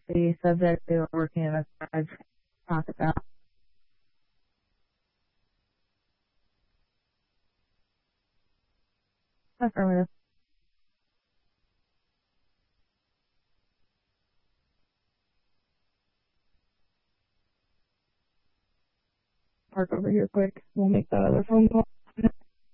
the subject they were working in, as I've talked about. Affirmative. Park over here quick. We'll make that other phone call.